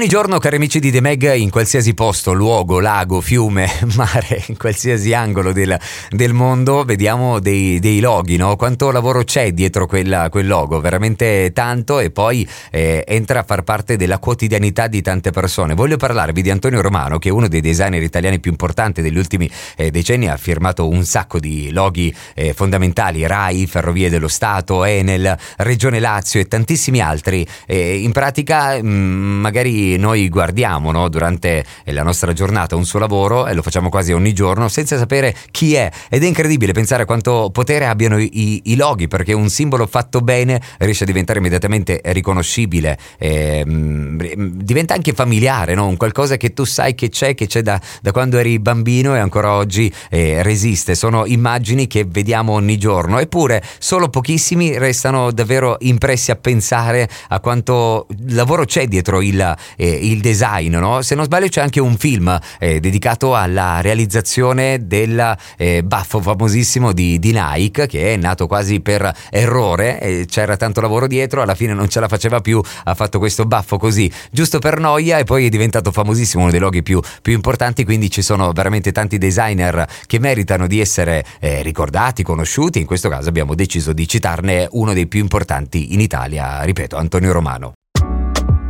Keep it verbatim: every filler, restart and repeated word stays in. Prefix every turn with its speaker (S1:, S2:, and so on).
S1: Ogni giorno, cari amici di The Mag, in qualsiasi posto, luogo, lago, fiume, mare, in qualsiasi angolo del, del mondo, vediamo dei, dei loghi, no? Quanto lavoro c'è dietro quella, quel logo, veramente tanto, e poi eh, entra a far parte della quotidianità di tante persone. Voglio parlarvi di Antonio Romano, che è uno dei designer italiani più importanti degli ultimi eh, decenni, ha firmato un sacco di loghi eh, fondamentali, RAI, Ferrovie dello Stato, Enel, Regione Lazio e tantissimi altri. Eh, in pratica, mh, magari noi guardiamo, no, durante la nostra giornata un suo lavoro, e lo facciamo quasi ogni giorno senza sapere chi è, ed è incredibile pensare quanto potere abbiano i, i loghi, perché un simbolo fatto bene riesce a diventare immediatamente riconoscibile, eh, diventa anche familiare, no? Un qualcosa che tu sai che c'è, che c'è da, da quando eri bambino e ancora oggi eh, resiste. Sono immagini che vediamo ogni giorno, eppure solo pochissimi restano davvero impressi a pensare a quanto lavoro c'è dietro il Eh, il design, no? Se non sbaglio c'è anche un film eh, dedicato alla realizzazione del eh, baffo famosissimo di, di Nike, che è nato quasi per errore, eh, c'era tanto lavoro dietro, alla fine non ce la faceva più, ha fatto questo baffo così giusto per noia, e poi è diventato famosissimo, uno dei loghi più, più importanti. Quindi ci sono veramente tanti designer che meritano di essere eh, ricordati, conosciuti. In questo caso abbiamo deciso di citarne uno dei più importanti in Italia, ripeto, Antonio Romano.